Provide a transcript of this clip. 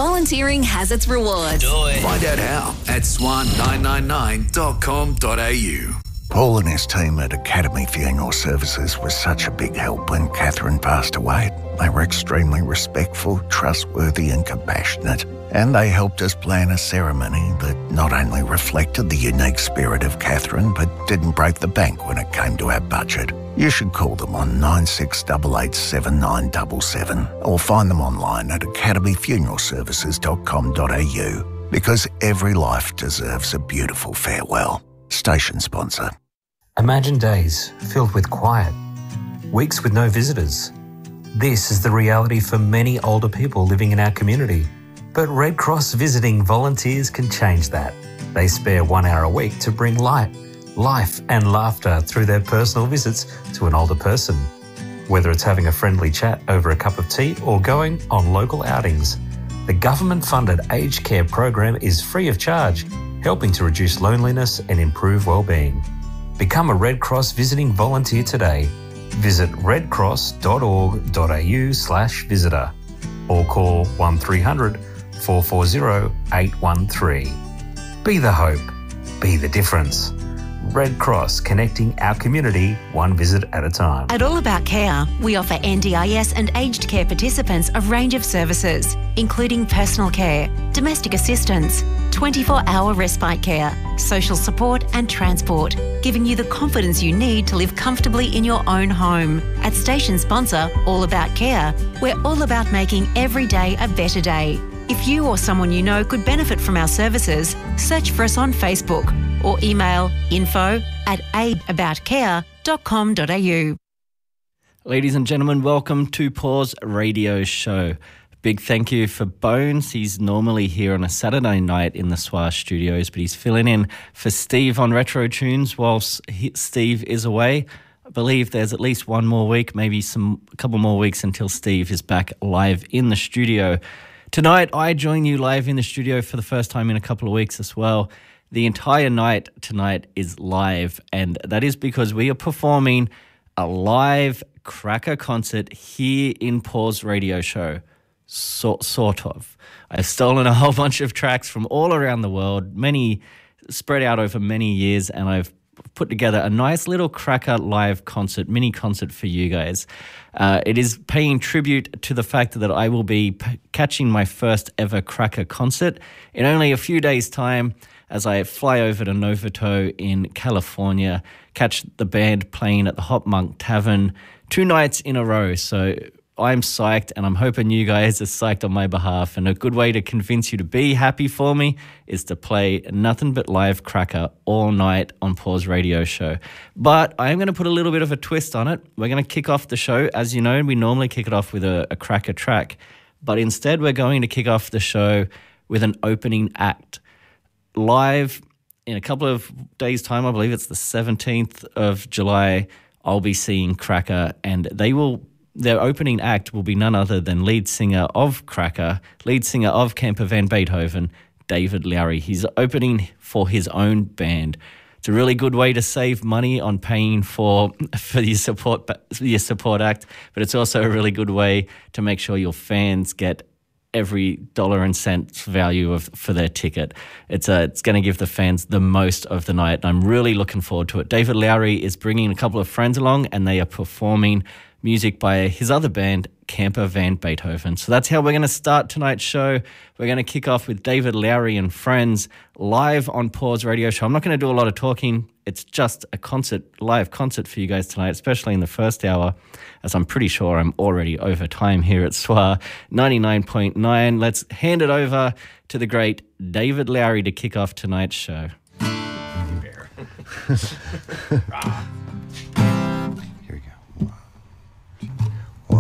Volunteering has its rewards. Do it. Find out how at swan999.com.au. Paul and his team at Academy Funeral Services was such a big help when Catherine passed away. They were extremely respectful, trustworthy and compassionate, and they helped us plan a ceremony that not only reflected the unique spirit of Catherine, but didn't break the bank when it came to our budget. You should call them on 96887977 or find them online at academyfuneralservices.com.au, because every life deserves a beautiful farewell. Station sponsor. Imagine days filled with quiet, weeks with no visitors. This is the reality for many older people living in our community. But Red Cross visiting volunteers can change that. They spare 1 hour a week to bring light, life and laughter through their personal visits to an older person. Whether it's having a friendly chat over a cup of tea or going on local outings, the government-funded aged care program is free of charge, helping to reduce loneliness and improve well-being. Become a Red Cross visiting volunteer today. Visit redcross.org.au/visitor or call 1300 440 813. Be the hope. Be the difference. Red Cross, connecting our community one visit at a time. At All About Care, we offer NDIS and aged care participants a range of services, including personal care, domestic assistance, 24-hour respite care, social support and transport, giving you the confidence you need to live comfortably in your own home. At station sponsor All About Care, we're all about making every day a better day. If you or someone you know could benefit from our services, search for us on Facebook or email info@aidaboutcare.com.au. Ladies and gentlemen, welcome to Paws Radio Show. Big thank you for Bones. He's normally here on a Saturday night in the SWA studios, but he's filling in for Steve on Retro Tunes whilst Steve is away. I believe there's at least one more week, maybe a couple more weeks until Steve is back live in the studio. Tonight, I join you live in the studio for the first time in a couple of weeks as well. The entire night tonight is live, and that is because we are performing a live cracker concert here in Paws Radio Show. Sort of. I've stolen a whole bunch of tracks from all around the world, many spread out over many years, and I've put together a nice little cracker live concert, mini concert for you guys. It is paying tribute to the fact that I will be catching my first ever cracker concert in only a few days' time as I fly over to Novato in California, catch the band playing at the Hop Monk Tavern 2 nights in a row. So I'm psyched, and I'm hoping you guys are psyched on my behalf. And a good way to convince you to be happy for me is to play nothing but live cracker all night on Paws Radio Show. But I am going to put a little bit of a twist on it. We're going to kick off the show. As you know, we normally kick it off with a cracker track. But instead, we're going to kick off the show with an opening act. Live in a couple of days' time, I believe it's the 17th of July, I'll be seeing Cracker, and their opening act will be none other than lead singer of Cracker, lead singer of Camper Van Beethoven, David Lowry. He's opening for his own band. It's a really good way to save money on paying for your support act, but it's also a really good way to make sure your fans get every dollar and cents value for their ticket. It's going to give the fans the most of the night, and I'm really looking forward to it. David Lowry is bringing a couple of friends along, and they are performing music by his other band, Camper Van Beethoven. So that's how we're going to start tonight's show. We're going to kick off with David Lowry and friends live on Paws Radio Show. I'm not going to do a lot of talking. It's just a live concert for you guys tonight, especially in the first hour, as I'm pretty sure I'm already over time here at SWA 99.9. Let's hand it over to the great David Lowry to kick off tonight's show.